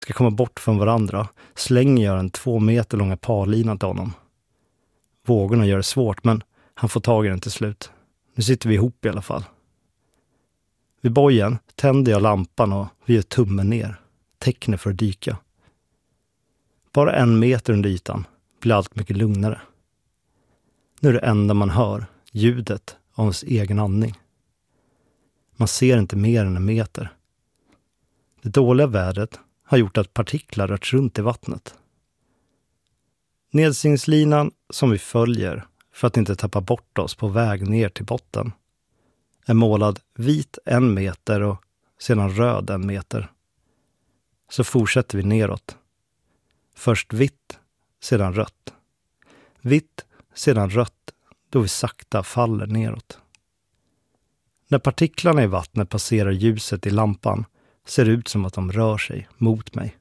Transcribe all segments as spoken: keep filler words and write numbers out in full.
ska komma bort från varandra slänger jag den två meter långa parlinan till honom. Vågorna gör det svårt, men han får tag i den till slut. Nu sitter vi ihop i alla fall. Vid bojen tänder jag lampan och vi gör tummen ner. Tecknar för att dyka. Bara en meter under ytan blir allt mycket lugnare. Nu är det enda man hör ljudet av ens egen andning. Man ser inte mer än en meter. Det dåliga vädret har gjort att partiklar rört runt i vattnet. Nedstigningslinan som vi följer för att inte tappa bort oss på väg ner till botten är målad vit en meter och sedan röd en meter. Så fortsätter vi neråt. Först vitt, sedan rött. Vitt, sedan rött, då vi sakta faller neråt. När partiklarna i vattnet passerar ljuset i lampan ser det ut som att de rör sig mot mig.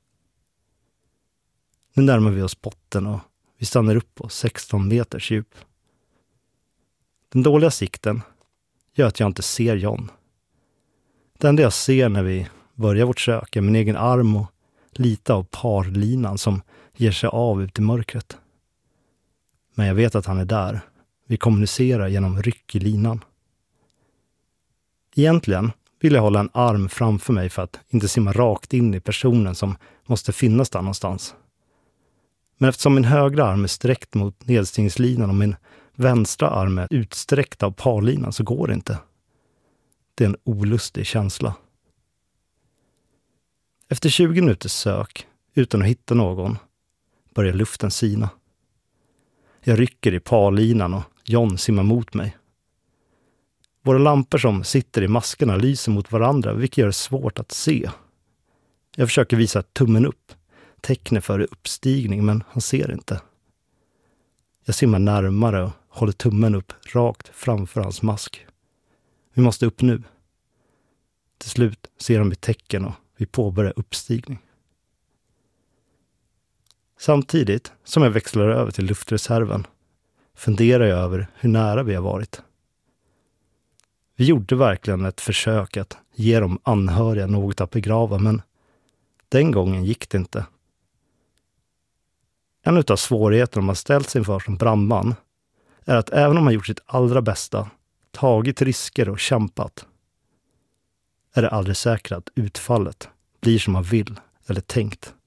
Nu närmar vi oss botten och vi stannar upp på sexton meters djup. Den dåliga sikten gör att jag inte ser John. Det enda jag ser när vi börjar vårt sök är min egen arm och lite av parlinan som ger sig av ut i mörkret. Men jag vet att han är där. Vi kommunicerar genom ryck i linan. Egentligen vill jag hålla en arm framför mig för att inte simma rakt in i personen som måste finnas där någonstans. Men eftersom min högra arm är sträckt mot nedstigningslinan och min vänstra arm är utsträckt av parlinan så går det inte. Det är en olustig känsla. Efter tjugo minuters sök, utan att hitta någon, börjar luften sina. Jag rycker i parlinan och John simmar mot mig. Våra lampor som sitter i maskerna lyser mot varandra, vilket gör det svårt att se. Jag försöker visa tummen upp, tecknet för uppstigning, men han ser inte. Jag simmar närmare och håller tummen upp rakt framför hans mask. Vi måste upp nu. Till slut ser han mitt tecken och vi påbörjar uppstigning. Samtidigt som jag växlar över till luftreserven funderar jag över hur nära vi har varit. Vi gjorde verkligen ett försök att ge de anhöriga något att begrava, men den gången gick det inte. En av svårigheterna man ställs inför som brandman är att även om man gjort sitt allra bästa, tagit risker och kämpat, är det aldrig säkert att utfallet blir som man vill eller tänkt.